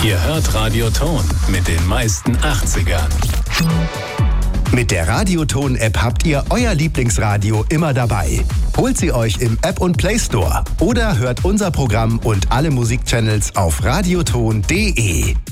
Ihr hört Radioton mit den meisten 80ern. Mit der Radioton-App habt ihr euer Lieblingsradio immer dabei. Holt sie euch im App- und Play Store oder hört unser Programm und alle Musikchannels auf radioton.de.